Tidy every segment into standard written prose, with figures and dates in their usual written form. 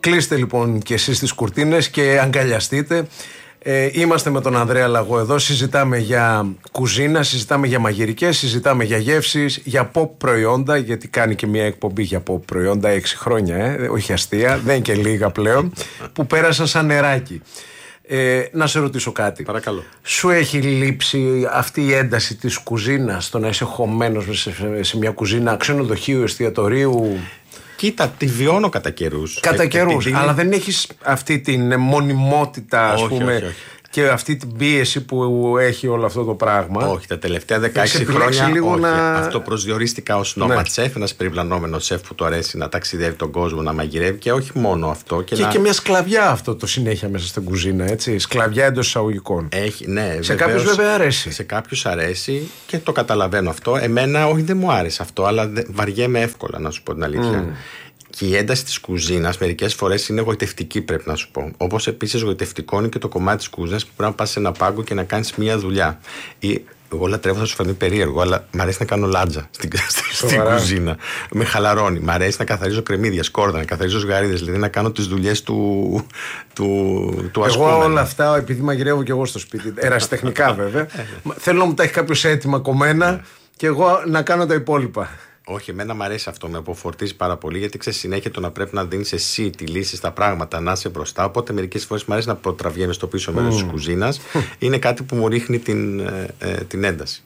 Κλείστε λοιπόν και εσείς τις κουρτίνες και αγκαλιαστείτε. Είμαστε με τον Ανδρέα Λαγό εδώ, συζητάμε για κουζίνα, συζητάμε για μαγειρικές, συζητάμε για γεύσεις, για pop προϊόντα, γιατί κάνει και μια εκπομπή για pop προϊόντα 6 χρόνια, όχι αστεία, δεν είναι και λίγα πλέον, που πέρασαν σαν νεράκι. Να σε ρωτήσω κάτι. Παρακαλώ. Σου έχει λείψει αυτή η ένταση της κουζίνας, το να είσαι χωμένος σε μια κουζίνα ξενοδοχείου, εστιατορίου? Κοίτα, τη βιώνω κατά καιρούς. Κατά καιρούς, αλλά δεν έχεις αυτή την μονιμότητα, ας πούμε, όχι. Και αυτή την πίεση που έχει όλο αυτό το πράγμα. Όχι, τα τελευταία 16 χρόνια όχι. Αυτό προσδιορίστηκα ως νόματ σεφ, ένας περιπλανόμενος σεφ που του αρέσει να ταξιδεύει τον κόσμο, να μαγειρεύει, και όχι μόνο αυτό. Και μια σκλαβιά αυτό το συνέχεια μέσα στην κουζίνα, έτσι. Σκλαβιά εντός εισαγωγικών. Έχει, ναι, σε κάποιους βέβαια αρέσει. Σε κάποιους αρέσει και το καταλαβαίνω αυτό. Εμένα όχι, δεν μου άρεσε αυτό, αλλά βαριέμαι εύκολα, να σου πω την αλήθεια. Και η ένταση της κουζίνας μερικές φορές είναι γοητευτική, πρέπει να σου πω. Όπως επίσης γοητευτικό είναι και το κομμάτι της κουζίνας που πρέπει να πας σε ένα πάγκο και να κάνεις μια δουλειά. Εγώ λατρεύω, θα σου φανεί περίεργο, αλλά μ' αρέσει να κάνω λάτζα στην κουζίνα. Με χαλαρώνει. Μ' αρέσει να καθαρίζω κρεμμύδια, σκόρδα, να καθαρίζω σγαρίδες, δηλαδή να κάνω τις δουλειές του ασκούμενου. Εγώ όλα αυτά, επειδή μαγειρεύω και εγώ στο σπίτι, ερασιτεχνικά βέβαια, θέλω να μου τα έχει κάποιος έτοιμα κομμένα και εγώ να κάνω τα υπόλοιπα. Όχι, εμένα μου αρέσει αυτό, με αποφορτίζει πάρα πολύ, γιατί ξέρεις, συνέχεια το να πρέπει να δίνεις εσύ τη λύση στα πράγματα, να είσαι μπροστά. Οπότε μερικές φορές μου αρέσει να προτραβιέμαι στο πίσω μέρος της κουζίνας. Είναι κάτι που μου ρίχνει την ένταση.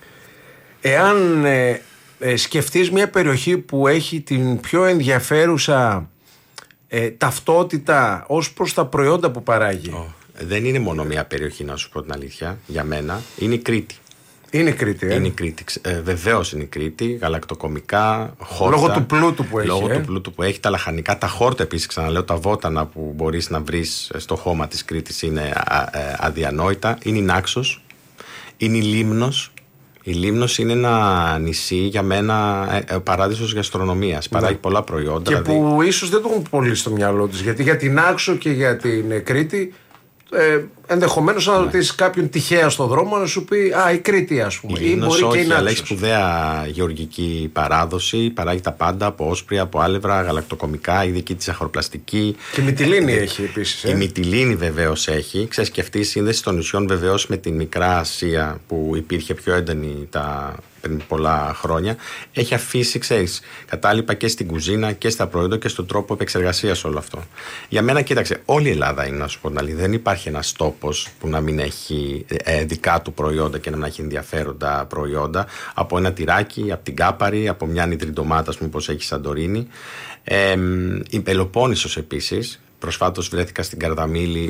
Εάν σκεφτείς μια περιοχή που έχει την πιο ενδιαφέρουσα ταυτότητα ως προς τα προϊόντα που παράγει. Δεν είναι μόνο μια περιοχή, να σου πω την αλήθεια, για μένα. Είναι η Κρήτη. Είναι Κρήτη, Είναι Κρήτη. Βεβαίως είναι Κρήτη. Γαλακτοκομικά, χόρτα. Λόγω του πλούτου που έχει. Λόγω του πλούτου που έχει. Τα λαχανικά, τα χόρτα επίσης, ξαναλέω, τα βότανα που μπορείς να βρεις στο χώμα της Κρήτης είναι αδιανόητα. Είναι η Νάξος. Είναι η Λίμνος. Η Λίμνος είναι ένα νησί, για μένα παράδεισος γαστρονομίας. Παράγει πολλά προϊόντα. Και δηλαδή, που ίσως δεν το έχουν πολύ στο μυαλό τους. Γιατί για την Νάξο και για την Κρήτη. Ενδεχομένως να ρωτήσεις κάποιον τυχαία στον δρόμο να σου πει η Κρήτη, ας πούμε. Ή μπορεί και η Νάξος. Αλλά έχει σπουδαία γεωργική παράδοση. Παράγει τα πάντα από όσπρια, από άλευρα, γαλακτοκομικά, η δική της αχοροπλαστική. Και Μυτιλήνη έχει επίσης. Η Μυτιλήνη βεβαίως έχει. Ξέρεις, και αυτή η σύνδεση των νησιών βεβαίως με τη Μικρά Ασία που υπήρχε πιο έντονη πριν πολλά χρόνια, έχει αφήσει, ξέρεις, κατάλοιπα και στην κουζίνα και στα προϊόντα και στον τρόπο επεξεργασίας όλο αυτό. Για μένα, κοίταξε, όλη η Ελλάδα είναι, να σου πω την αλήθεια. Δεν υπάρχει ένας τόπος που να μην έχει δικά του προϊόντα και να μην έχει ενδιαφέροντα προϊόντα. Από ένα τυράκι, από την Κάπαρη, από μια ανίδρη ντομάτα, όπως έχει η Σαντορίνη. Η Πελοπόννησος επίσης. Προσφάτως βρέθηκα στην Καρδαμήλη.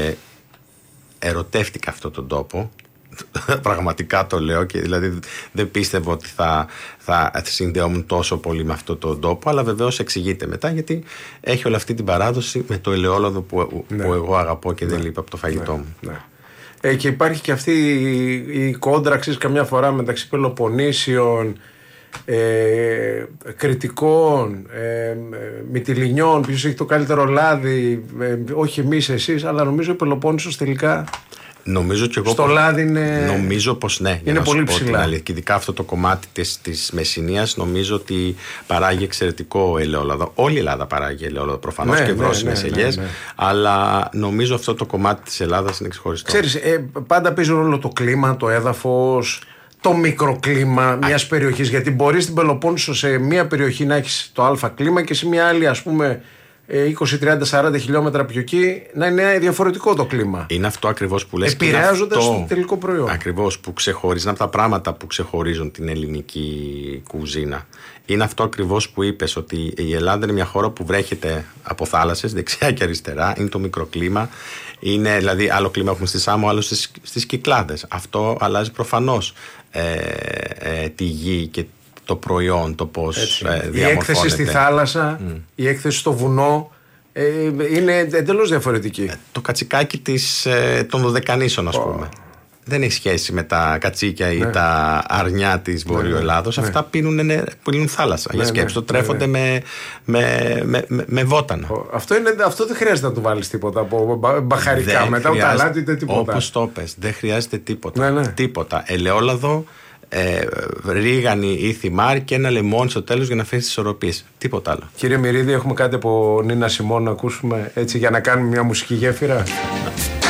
Ερωτεύτηκα αυτόν τον τόπο. Πραγματικά το λέω, και δηλαδή δεν πίστευω ότι θα συνδεόμουν τόσο πολύ με αυτόν τον τόπο, αλλά βεβαίως εξηγείται μετά, γιατί έχει όλη αυτή την παράδοση με το ελαιόλαδο που εγώ αγαπώ και δεν λείπει από το φαγητό μου. Και υπάρχει και αυτή η κόντρα, ξέρεις, καμιά φορά μεταξύ Πελοποννήσιων, Κρητικών, Μυτιληνιών, ποιος έχει το καλύτερο λάδι, όχι εμείς, εσείς, αλλά νομίζω η Πελοπόννησος τελικά. Νομίζω και εγώ. Στο λάδι είναι. Νομίζω πως ναι. Είναι πολύ ψηλά. Και ειδικά αυτό το κομμάτι της Μεσσηνίας, νομίζω ότι παράγει εξαιρετικό ελαιόλαδο. Όλη η Ελλάδα παράγει ελαιόλαδο προφανώς, και βρώσιμες ελιές. Αλλά νομίζω αυτό το κομμάτι της Ελλάδας είναι ξεχωριστό. Ξέρεις, πάντα παίζει ρόλο το κλίμα, το έδαφος, το μικροκλίμα μιας περιοχής. Γιατί μπορεί στην Πελοπόννησο σε μια περιοχή να έχεις το α κλίμα και σε μια άλλη, ας πούμε, 20, 30, 40 χιλιόμετρα πιο εκεί να είναι διαφορετικό το κλίμα. Είναι αυτό ακριβώς που λες. Επηρεάζοντας το τελικό προϊόν. Ακριβώς που ξεχωρίζει. Είναι από τα πράγματα που ξεχωρίζουν την ελληνική κουζίνα. Είναι αυτό ακριβώς που είπες, ότι η Ελλάδα είναι μια χώρα που βρέχεται από θάλασσες δεξιά και αριστερά. Είναι το μικροκλίμα. Είναι, δηλαδή, άλλο κλίμα έχουμε στη Σάμο, άλλο στις Κυκλάδες. Αυτό αλλάζει προφανώς τη γη και το προϊόν, το πώς διαμορφώνεται. Η έκθεση στη θάλασσα, η έκθεση στο βουνό είναι εντελώς διαφορετική. Το κατσικάκι των Δωδεκανήσων, ας πούμε. Δεν έχει σχέση με τα κατσίκια ή τα αρνιά της Βόρειο Ελλάδος. Αυτά πίνουν θάλασσα. Για σκέψου, τρέφονται με βότανα. Αυτό δεν χρειάζεται να του βάλεις τίποτα από μπαχαρικά μετά, ούτε αλάτι ούτε τίποτα. Όπως το πες, δεν χρειάζεται τίποτα. Τίποτα. Ελαιόλαδο, ρίγανη ή θυμάρι και ένα λεμόνι στο τέλος για να φέρει τις ισορροπίες. Τίποτα άλλο. Κύριε Μυρίδη, έχουμε κάτι από Νίνα Σιμών να ακούσουμε έτσι για να κάνουμε μια μουσική γέφυρα?